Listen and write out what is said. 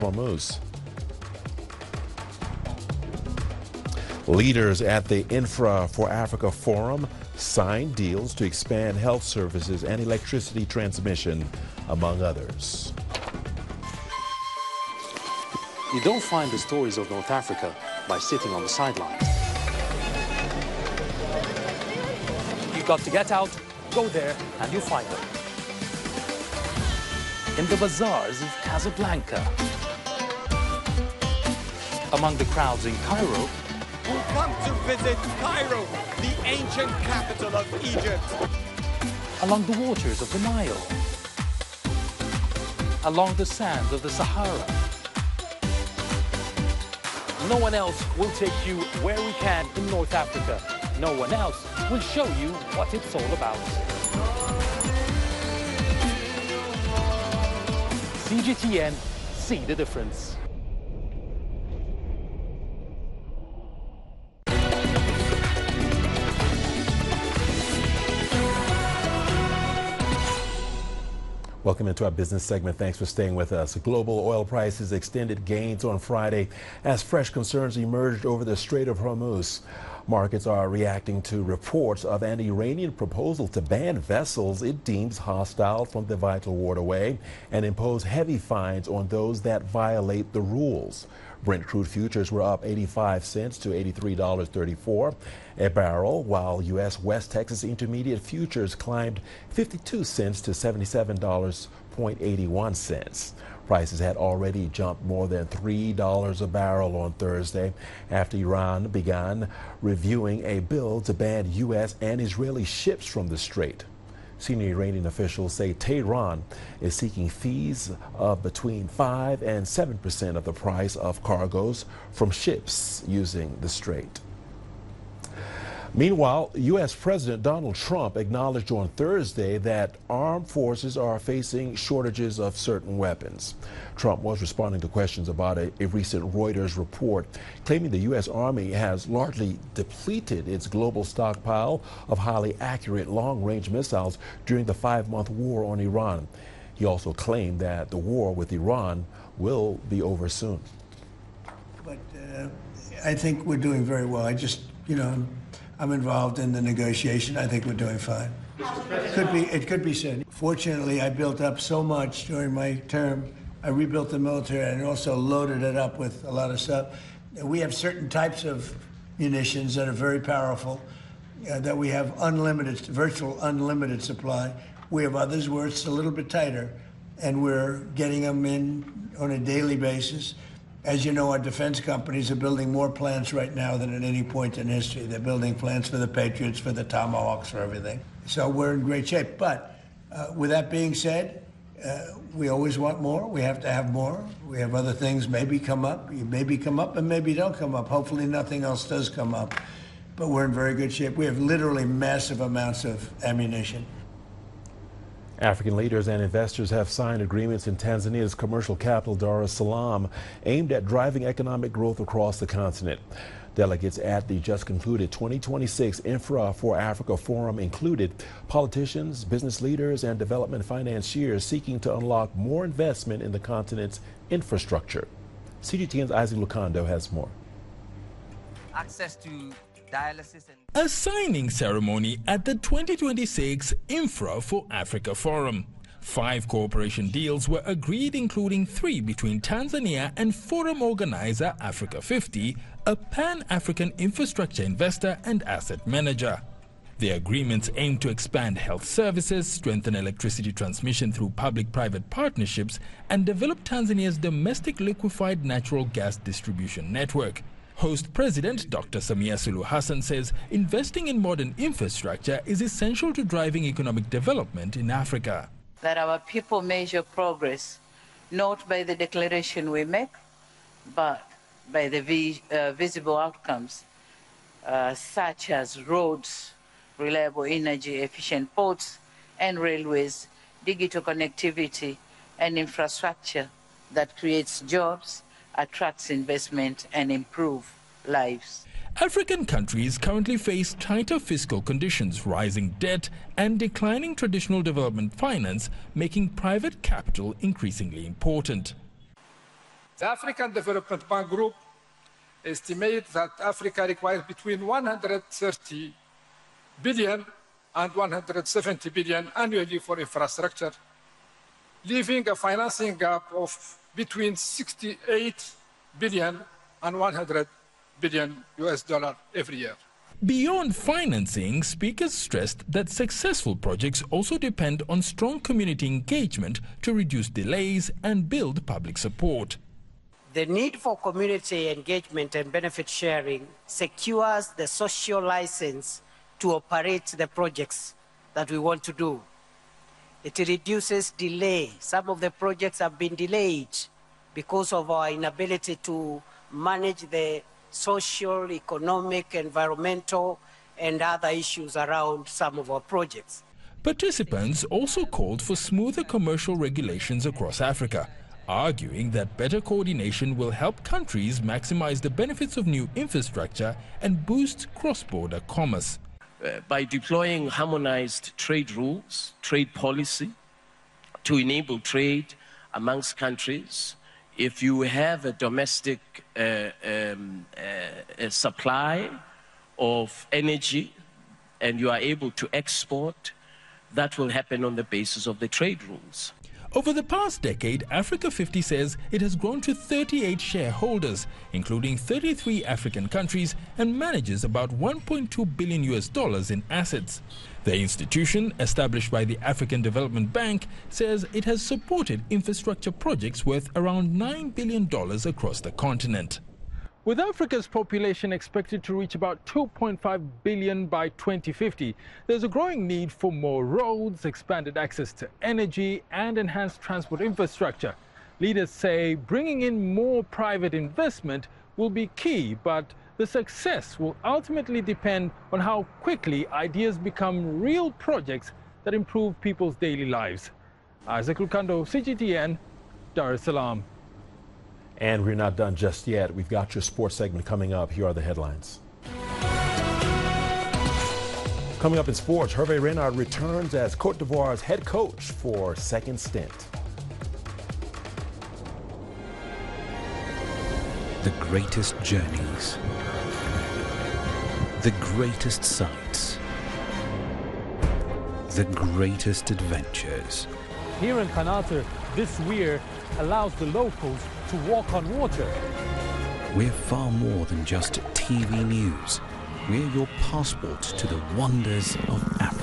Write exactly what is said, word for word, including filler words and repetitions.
Hormuz. Leaders at the Infra for Africa Forum signed deals to expand health services and electricity transmission, among others. You don't find the stories of North Africa by sitting on the sidelines. You've got to get out, go there, and you'll find them. In the bazaars of Casablanca, among the crowds in Cairo, who come to visit Cairo, the ancient capital of Egypt. Along the waters of the Nile, along the sands of the Sahara. No one else will take you where we can in North Africa. No one else will show you what it's all about. C G T N, see the difference. Welcome into our business segment. Thanks for staying with us. Global oil prices extended gains on Friday as fresh concerns emerged over the Strait of Hormuz. Markets are reacting to reports of an Iranian proposal to ban vessels it deems hostile from the vital waterway and impose heavy fines on those that violate the rules. Brent crude futures were up eighty-five cents to eighty-three dollars and thirty-four cents a barrel, while U S West Texas Intermediate futures climbed fifty-two cents to seventy-seven dollars and eighty-one cents. Prices had already jumped more than three dollars a barrel on Thursday after Iran began reviewing a bill to ban U S and Israeli ships from the strait. Senior Iranian officials say Tehran is seeking fees of between five and seven percent of the price of cargoes from ships using the strait. Meanwhile, U S President Donald Trump acknowledged on Thursday that armed forces are facing shortages of certain weapons. Trump was responding to questions about a, a recent Reuters report claiming the U S Army has largely depleted its global stockpile of highly accurate long-range missiles during the five-month war on Iran. He also claimed that the war with Iran will be over soon. But uh, I think we're doing very well. I just, you know, I'm involved in the negotiation. I think we're doing fine. It could be, it could be said. Fortunately, I built up so much during my term. I rebuilt the military and also loaded it up with a lot of stuff. We have certain types of munitions that are very powerful, uh, that we have unlimited, virtual unlimited supply. We have others where it's a little bit tighter, and we're getting them in on a daily basis. As you know, our defense companies are building more plants right now than at any point in history. They're building plants for the Patriots, for the Tomahawks, for everything. So we're in great shape. But uh, with that being said, uh, we always want more. We have to have more. We have other things maybe come up. You maybe come up and maybe don't come up. Hopefully nothing else does come up. But we're in very good shape. We have literally massive amounts of ammunition. African leaders and investors have signed agreements in Tanzania's commercial capital, Dar es Salaam, aimed at driving economic growth across the continent. Delegates at the just concluded twenty twenty-six Infra for Africa Forum included politicians, business leaders, and development financiers seeking to unlock more investment in the continent's infrastructure. C G T N's Isaac Lucando has more. Access to dialysis and a signing ceremony at the twenty twenty-six Infra for Africa Forum. Five cooperation deals were agreed, including three between Tanzania and forum organizer Africa fifty, a pan-African infrastructure investor and asset manager. The agreements aim to expand health services, strengthen electricity transmission through public-private partnerships, and develop Tanzania's domestic liquefied natural gas distribution network. Host President Doctor Samia Suluhu Hassan says investing in modern infrastructure is essential to driving economic development in Africa. That our people measure progress not by the declaration we make, but by the vi uh, visible outcomes, uh, such as roads, reliable energy, efficient ports and railways, digital connectivity, and infrastructure that creates jobs, attracts investment, and improve lives. African countries currently face tighter fiscal conditions, rising debt, and declining traditional development finance, making private capital increasingly important. The African Development Bank Group estimates that Africa requires between one hundred thirty billion and one hundred seventy billion annually for infrastructure, leaving a financing gap of between sixty-eight billion and one hundred billion U S dollar every year. Beyond financing, speakers stressed that successful projects also depend on strong community engagement to reduce delays and build public support. The need for community engagement and benefit sharing secures the social license to operate the projects that we want to do. It reduces delay. Some of the projects have been delayed because of our inability to manage the social, economic, environmental, and other issues around some of our projects. Participants also called for smoother commercial regulations across Africa, arguing that better coordination will help countries maximize the benefits of new infrastructure and boost cross-border commerce. Uh, by deploying harmonized trade rules, trade policy, to enable trade amongst countries, if you have a domestic uh, um, uh, a supply of energy and you are able to export, that will happen on the basis of the trade rules. Over the past decade, Africa fifty says it has grown to thirty-eight shareholders, including thirty-three African countries, and manages about one point two billion U S dollars in assets. The institution, established by the African Development Bank, says it has supported infrastructure projects worth around nine billion dollars across the continent. With Africa's population expected to reach about two point five billion by twenty fifty, there's a growing need for more roads, expanded access to energy, and enhanced transport infrastructure. Leaders say bringing in more private investment will be key, but the success will ultimately depend on how quickly ideas become real projects that improve people's daily lives. Isaac Lukando, C G T N, Dar es Salaam. And we're not done just yet. We've got your sports segment coming up. Here are the headlines. Coming up in sports, Hervé Renard returns as Côte d'Ivoire's head coach for second stint. The greatest journeys, the greatest sights, the greatest adventures. Here in Canada, this weir allows the locals to walk on water. We're far more than just T V news. We're your passport to the wonders of Africa.